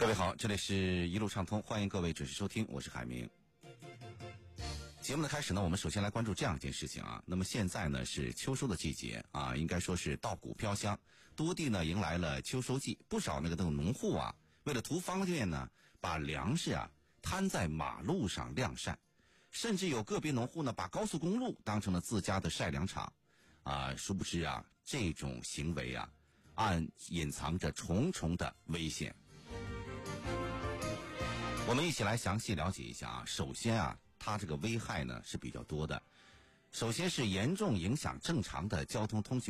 各位好，这里是一路畅通，欢迎各位准时收听，我是海明。节目的开始呢，我们首先来关注这样一件事情啊。那么现在呢是秋收的季节啊，应该说是稻谷飘香，多地呢迎来了秋收季，不少那个农户啊，为了图方便呢，把粮食啊摊在马路上晾晒，甚至有个别农户呢把高速公路当成了自家的晒粮场啊。殊不知啊，这种行为啊，暗隐藏着重重的危险。我们一起来详细了解一下啊。首先啊，它这个危害呢是比较多的。首先是严重影响正常的交通通行